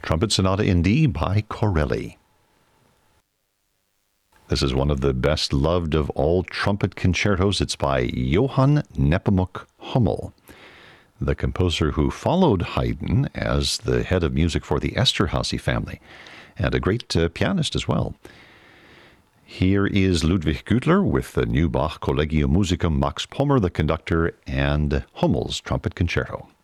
Trumpet Sonata in D by Corelli. This is one of the best loved of all trumpet concertos. It's by Johann Nepomuk Hummel, the composer who followed Haydn as the head of music for the Esterhazy family, and a great pianist as well. Here is Ludwig Gütler with the new Bach Collegium Musicum, Max Pommer, the conductor, and Hummel's Trumpet Concerto.